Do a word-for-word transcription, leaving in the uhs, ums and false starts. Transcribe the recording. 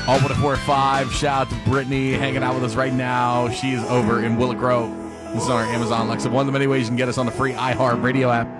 All one four five. Shout out to Brittany hanging out with us right now. She is over in Willow Grove. This is our Amazon Alexa. One of the many ways you can get us on the free iHeart Radio app.